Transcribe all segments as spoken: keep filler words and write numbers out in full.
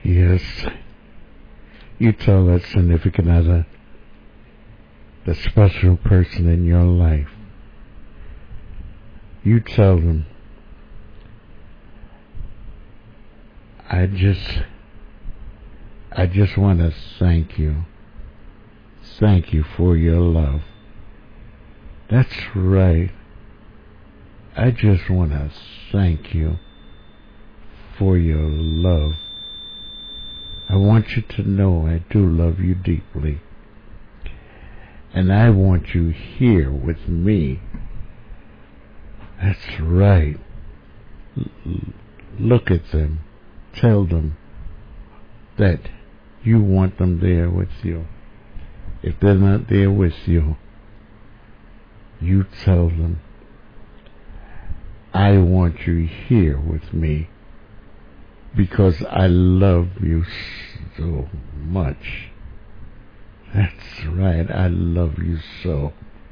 Yes, you tell that significant other, the special person in your life, you tell them, I just, I just want to thank you. Thank you for your love. That's right. I just want to thank you for your love. I want you to know I do love you deeply. And I want you here with me. That's right. L- look at them. Tell them that you want them there with you. If they're not there with you, you tell them, I want you here with me because I love you so much. That's right, I love you so.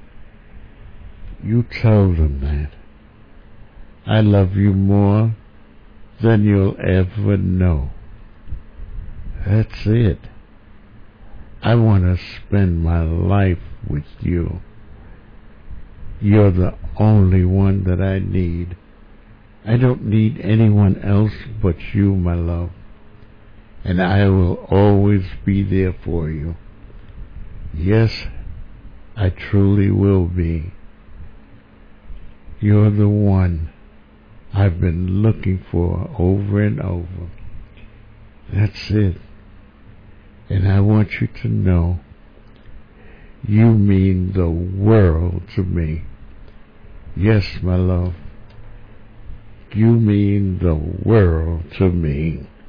You tell them that. I love you more than you'll ever know. That's it. I want to spend my life with you. You're the only one that I need. I don't need anyone else but you, my love. And I will always be there for you. Yes, I truly will be. You're the one I've been looking for over and over. That's it. And I want you to know you mean the world to me. Yes, my love. You mean the world to me.